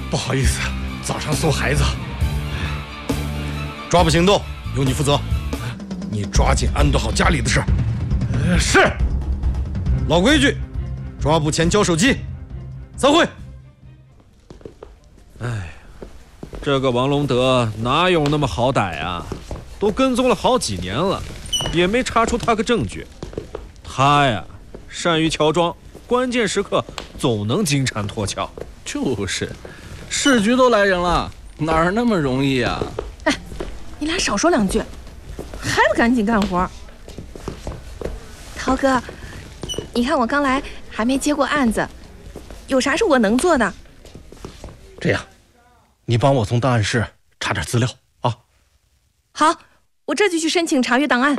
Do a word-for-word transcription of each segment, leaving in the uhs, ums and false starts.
不好意思，早上送孩子。抓捕行动由你负责，你抓紧安顿好家里的事。呃，是。老规矩，抓捕前交手机。散会。 哎，这个王龙德哪有那么好歹啊？都跟踪了好几年了，也没查出他个证据。他呀，善于乔装，关键时刻总能金蝉脱壳。 就是，市局都来人了，哪儿那么容易啊？ 哎，你俩少说两句，还不赶紧干活？涛哥，你看我刚来还没接过案子，有啥是我能做的？ 这样，你帮我从档案室查点资料啊。 好，我这就去申请查阅档案。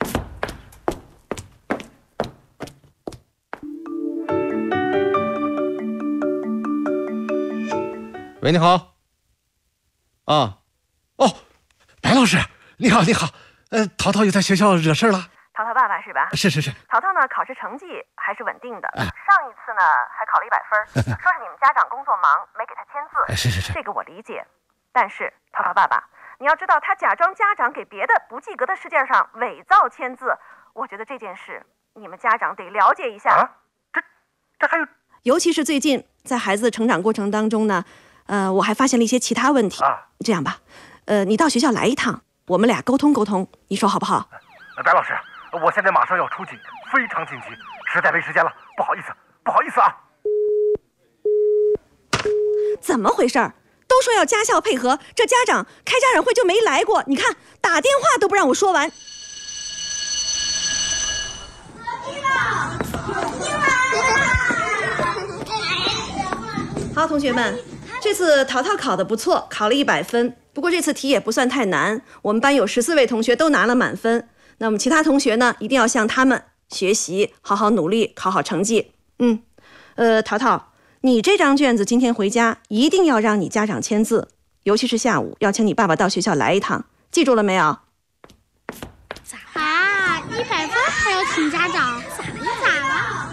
喂，你好。啊，哦，白老师，你好，你好。呃，淘淘又在学校惹事了。 淘淘爸爸是吧？ 是是是。 淘淘呢，考试成绩还是稳定的。哎、上一次呢，还考了一百分，说是你们家长工作忙，没给他签字。 哎、是是是。 这个我理解，但是淘淘爸爸，你要知道，他假装家长给别的不及格的试卷上伪造签字，我觉得这件事你们家长得了解一下。啊， 这这还有， 尤其是最近在孩子的成长过程当中呢，呃，我还发现了一些其他问题。啊，这样吧，呃，你到学校来一趟，我们俩沟通沟通，你说好不好？ 白老师，我现在马上要出警，非常紧急，实在没时间了，不好意思，不好意思啊。 怎么回事？都说要家校配合，这家长开家长会就没来过，你看打电话都不让我说完。好，同学们，这次淘淘考得不错，考了一百分。不过这次题也不算太难，我们班有十四位同学都拿了满分。那么其他同学呢，一定要向他们学习，好好努力，考好成绩。嗯，呃，淘淘，你这张卷子今天回家一定要让你家长签字，尤其是下午要请你爸爸到学校来一趟，记住了没有？ 啊，一百分还要请家长？你咋了？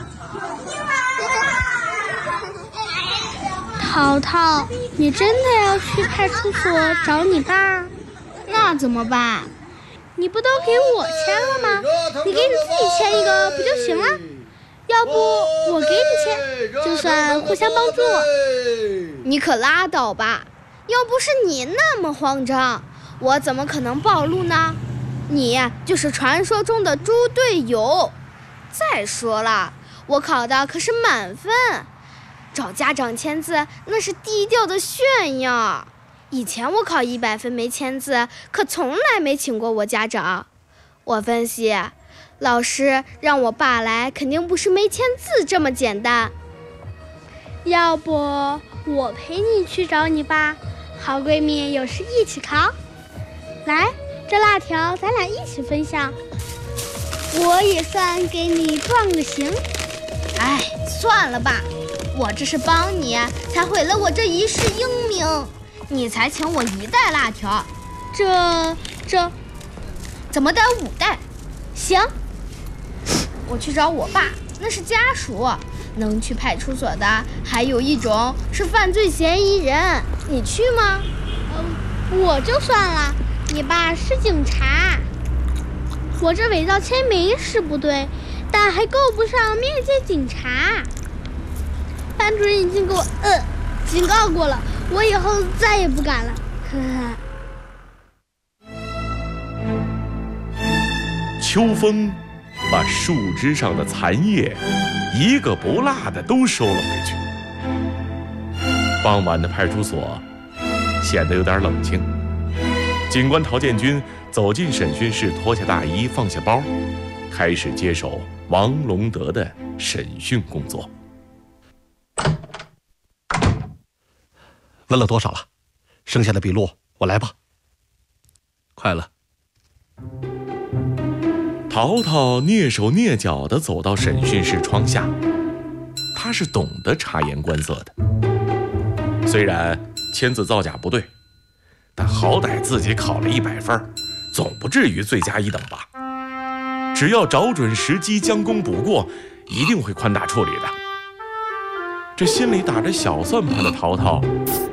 淘淘，你真的要去派出所找你爸？那怎么办？你不都给我签了吗？你给你自己签一个不就行了？要不我给你签，就算互相帮助。 你可拉倒吧！要不是你那么慌张，我怎么可能暴露呢？你就是传说中的猪队友。再说了，我考的可是满分，找家长签字那是低调的炫耀。以前我考一百分没签字，可从来没请过我家长。我分析，老师让我爸来，肯定不是没签字这么简单。 要不我陪你去找你爸，好闺蜜有事一起考。来，这辣条咱俩一起分享，我也算给你壮个行。 哎，算了吧，我这是帮你，才毁了我这一世英名。你才请我一袋辣条， 这这怎么得五袋？行，我去找我爸，那是家属，能去派出所的还有一种是犯罪嫌疑人，你去吗？ 嗯，我就算了，你爸是警察，我这伪造签名是不对，但还够不上面见警察。班主任已经给我呃警告过了，我以后再也不敢了。呵呵。 秋风把树枝上的残叶一个不落的都收了回去。傍晚的派出所显得有点冷清。警官陶建军走进审讯室，脱下大衣，放下包，开始接手王龙德的审讯工作。 问了多少了？剩下的笔录我来吧。 快了。 淘淘蹑手蹑脚地走到审讯室窗下，他是懂得察言观色的。虽然签字造假不对，但好歹自己考了一百分，总不至于罪加一等吧？只要找准时机将功补过，一定会宽大处理的。这心里打着小算盘的淘淘